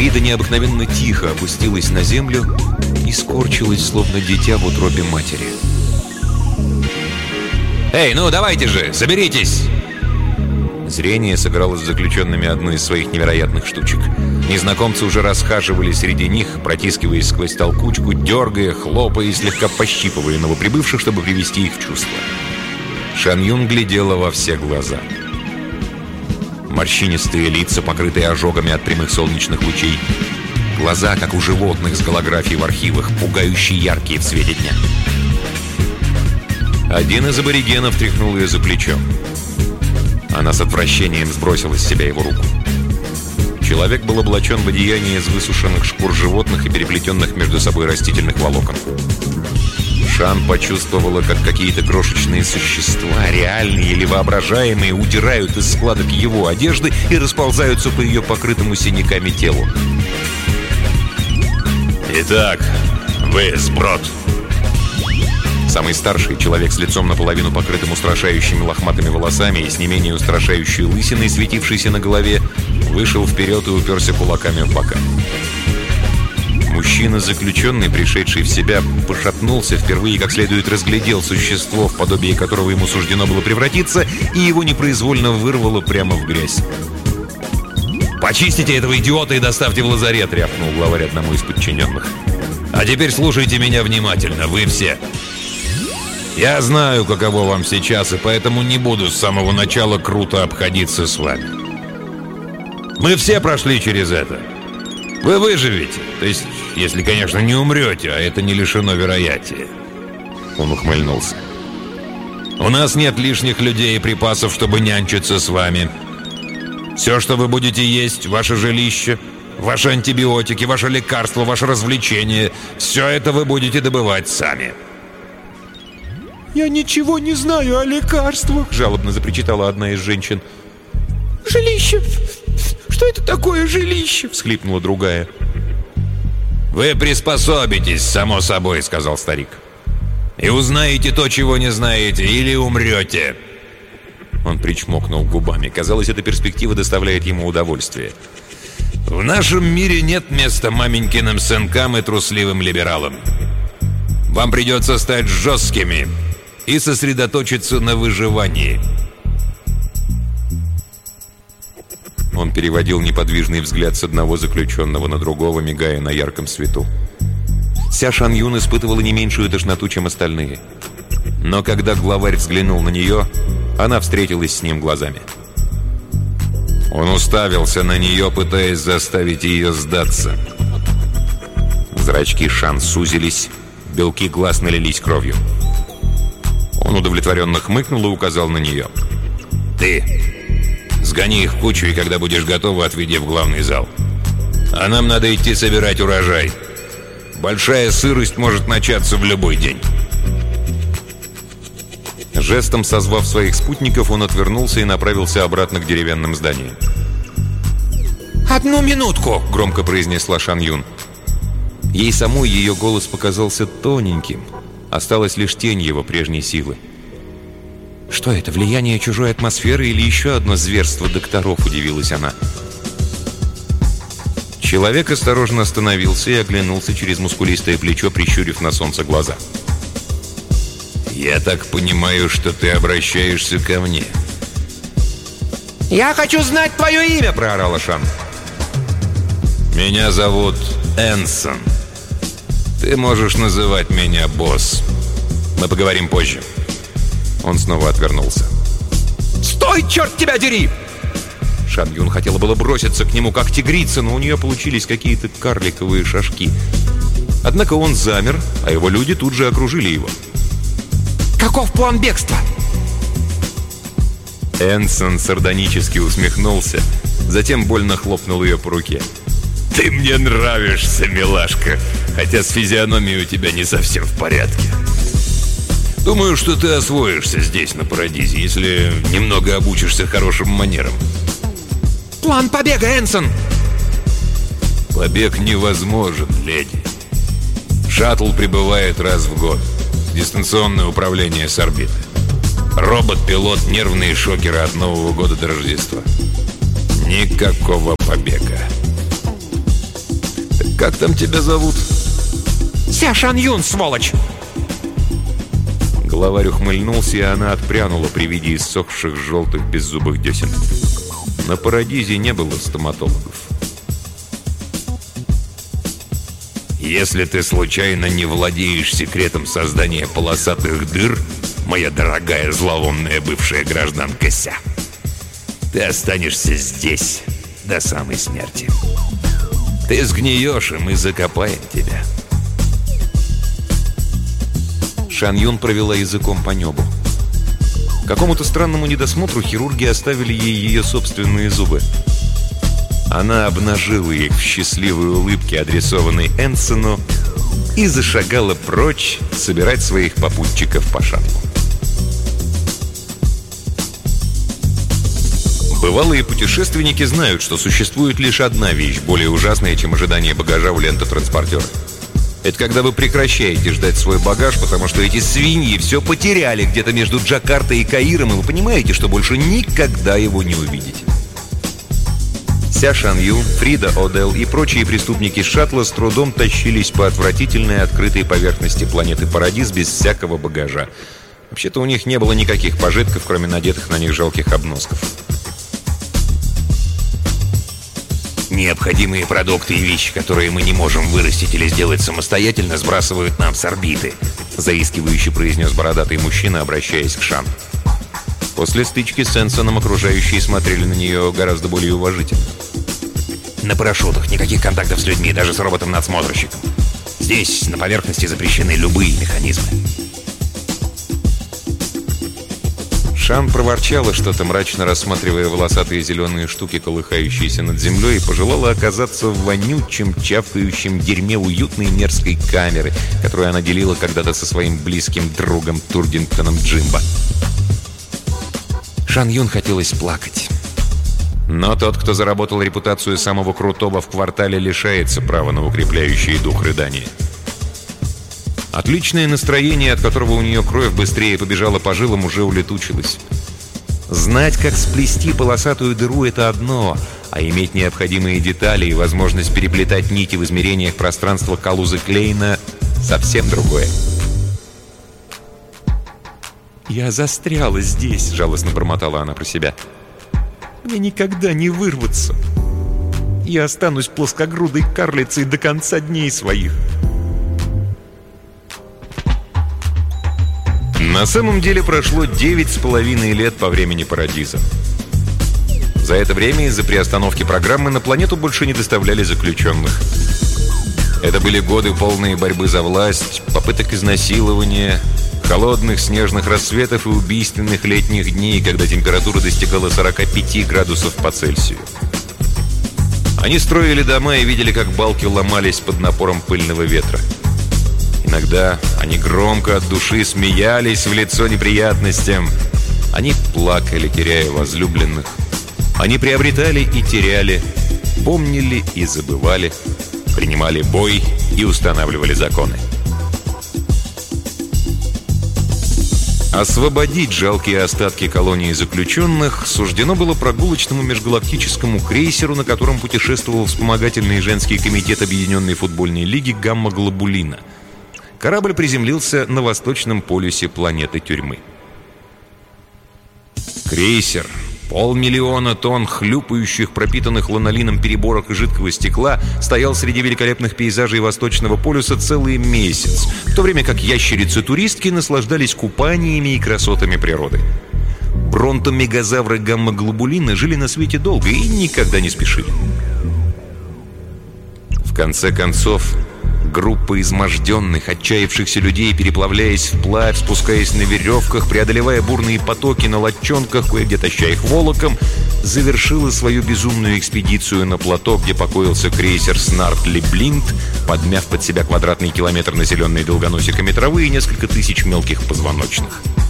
Аида необыкновенно тихо опустилась на землю и скорчилась, словно дитя в утробе матери. «Эй, ну давайте же, соберитесь!» Зрение сыграло с заключенными одну из своих невероятных штучек. Незнакомцы уже расхаживали среди них, протискиваясь сквозь толкучку, дергая, хлопая и слегка пощипывая новоприбывших, чтобы привести их в чувство. Шан Юн глядела во все глаза. Морщинистые лица, покрытые ожогами от прямых солнечных лучей. Глаза, как у животных с голографией в архивах, пугающие яркие в свете дня. Один из аборигенов тряхнул ее за плечо. Она с отвращением сбросила с себя его руку. Человек был облачен в одеяние из высушенных шкур животных и переплетенных между собой растительных волокон. Шан почувствовала, как какие-то крошечные существа, реальные или воображаемые, удирают из складок его одежды и расползаются по ее покрытому синяками телу. «Итак, вы сброд!» Самый старший, человек с лицом наполовину покрытым устрашающими лохматыми волосами и с не менее устрашающей лысиной, светившейся на голове, вышел вперед и уперся кулаками в бока. Мужчина, заключенный, пришедший в себя, пошатнулся, впервые как следует разглядел существо, в подобие которого ему суждено было превратиться, и его непроизвольно вырвало прямо в грязь. «Почистите этого идиота и доставьте в лазарет!» — рявкнул главарь одному из подчиненных. «А теперь слушайте меня внимательно, вы все. Я знаю, каково вам сейчас, и поэтому не буду с самого начала круто обходиться с вами. Мы все прошли через это. Вы выживете, то есть, если, конечно, не умрете, а это не лишено вероятия». Он ухмыльнулся. «У нас нет лишних людей и припасов, чтобы нянчиться с вами. Все, что вы будете есть, ваше жилище, ваши антибиотики, ваше лекарство, ваше развлечение, все это вы будете добывать сами». «Я ничего не знаю о лекарствах», — жалобно запричитала одна из женщин. «Жилище? Что это такое жилище?» — всхлипнула другая. «Вы приспособитесь, само собой», — сказал старик. «И узнаете то, чего не знаете, или умрете». Он причмокнул губами. Казалось, эта перспектива доставляет ему удовольствие. «В нашем мире нет места маменькиным сынкам и трусливым либералам. Вам придется стать жесткими и сосредоточиться на выживании». Он переводил неподвижный взгляд с одного заключенного на другого, мигая на ярком свету. Ся Шан Юн испытывала не меньшую тошноту, чем остальные. Но когда главарь взглянул на нее, она встретилась с ним глазами. Он уставился на нее, пытаясь заставить ее сдаться. Зрачки Шан сузились, белки глаз налились кровью. Он удовлетворенно хмыкнул и указал на нее. «Ты! Сгони их в кучу, и когда будешь готова, отведи в главный зал. А нам надо идти собирать урожай. Большая сырость может начаться в любой день». Жестом созвав своих спутников, он отвернулся и направился обратно к деревянным зданиям. «Одну минутку!» — громко произнесла Шан Юн. Ей самой ее голос показался тоненьким. Осталась лишь тень его прежней силы. «Что это, влияние чужой атмосферы или еще одно зверство докторов?» — удивилась она. Человек осторожно остановился и оглянулся через мускулистое плечо, прищурив на солнце глаза. «Я так понимаю, что ты обращаешься ко мне». «Я хочу знать твое имя!» — проорала Шан. «Меня зовут Энсон. Ты можешь называть меня босс. Мы поговорим позже». Он снова отвернулся. «Стой, черт тебя дери!» Шан Юн хотела было броситься к нему, как тигрица, но у нее получились какие-то карликовые шажки. Однако он замер, а его люди тут же окружили его. «Каков план бегства?» Энсон сардонически усмехнулся, затем больно хлопнул ее по руке. «Ты мне нравишься, милашка, хотя с физиономией у тебя не совсем в порядке. Думаю, что ты освоишься здесь, на Парадизе, если немного обучишься хорошим манерам». «План побега, Энсон!» «Побег невозможен, леди. Шаттл прибывает раз в год. Дистанционное управление с орбиты. Робот-пилот, нервные шокеры от Нового года до Рождества. Никакого побега». Как там тебя зовут?» Ся Шан Юн, сволочь! Главарь ухмыльнулся, и она отпрянула при виде иссохших желтых беззубых десен. На Парадизе не было стоматологов. «Если ты случайно не владеешь секретом создания полосатых дыр, моя дорогая зловонная бывшая гражданка Ся, ты останешься здесь до самой смерти. Ты сгниешь, и мы закопаем тебя». Шан Юн провела языком по небу. Какому-то странному недосмотру хирурги оставили ей ее собственные зубы. Она обнажила их в счастливой улыбке, адресованной Энсону, и зашагала прочь собирать своих попутчиков по шаттлу. Бывалые путешественники знают, что существует лишь одна вещь, более ужасная, чем ожидание багажа у лентотранспортера. Это когда вы прекращаете ждать свой багаж, потому что эти свиньи все потеряли где-то между Джакартой и Каиром, и вы понимаете, что больше никогда его не увидите. Ся Шан Ю, Фрида Одел и прочие преступники шаттла с трудом тащились по отвратительной открытой поверхности планеты Парадиз без всякого багажа. Вообще-то у них не было никаких пожитков, кроме надетых на них жалких обносков. «Необходимые продукты и вещи, которые мы не можем вырастить или сделать самостоятельно, сбрасывают нам с орбиты», заискивающе произнес бородатый мужчина, обращаясь к Шан. После стычки с Энсоном окружающие смотрели на нее гораздо более уважительно. «На парашютах никаких контактов с людьми, даже с роботом-надсмотрщиком. Здесь, на поверхности, запрещены любые механизмы». Шан проворчала что-то, мрачно рассматривая волосатые зеленые штуки, колыхающиеся над землей, и пожелала оказаться в вонючем, чавкающем дерьме уютной мерзкой камеры, которую она делила когда-то со своим близким другом Турдингтоном Джимбо. Шан Юн хотелось плакать. Но тот, кто заработал репутацию самого крутого в квартале, лишается права на укрепляющий дух рыдания. Отличное настроение, от которого у нее кровь быстрее побежала по жилам, уже улетучилось. Знать, как сплести полосатую дыру — это одно, а иметь необходимые детали и возможность переплетать нити в измерениях пространства Калузы Клейна — совсем другое. «Я застряла здесь», — жалостно бормотала она про себя. «Мне никогда не вырваться. Я останусь плоскогрудой карлицей до конца дней своих». На самом деле прошло 9,5 лет по времени Парадиза. За это время из-за приостановки программы на планету больше не доставляли заключенных. Это были годы полные борьбы за власть, попыток изнасилования, холодных снежных рассветов и убийственных летних дней, когда температура достигала 45 градусов по Цельсию. Они строили дома и видели, как балки ломались под напором пыльного ветра. Иногда они громко от души смеялись в лицо неприятностям. Они плакали, теряя возлюбленных. Они приобретали и теряли, помнили и забывали, принимали бой и устанавливали законы. Освободить жалкие остатки колонии заключенных суждено было прогулочному межгалактическому крейсеру, на котором путешествовал вспомогательный женский комитет Объединенной футбольной лиги «Гамма-Глобулина». Корабль приземлился на восточном полюсе планеты тюрьмы. Крейсер, 500 000 тонн хлюпающих, пропитанных ланолином переборок и жидкого стекла, стоял среди великолепных пейзажей восточного полюса целый месяц, в то время как ящерицы-туристки наслаждались купаниями и красотами природы. Бронтомегазавры гамма-глобулина жили на свете долго и никогда не спешили. В конце концов, группа изможденных, отчаявшихся людей, переплавляясь вплавь, спускаясь на веревках, преодолевая бурные потоки на лодчонках, кое-где таща их волоком, завершила свою безумную экспедицию на плато, где покоился крейсер Снартли-Блинт, подмяв под себя квадратный километр населенной долгоносиками травы и несколько тысяч мелких позвоночных.